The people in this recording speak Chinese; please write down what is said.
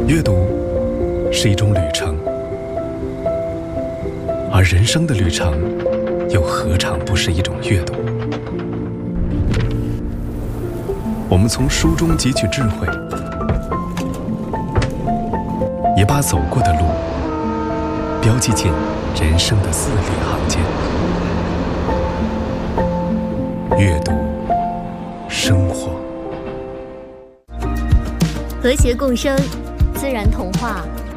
阅读是一种旅程，而人生的旅程又何尝不是一种阅读？我们从书中汲取智慧，也把走过的路标记进人生的字里行间。阅读生活， 和谐共生，自然童话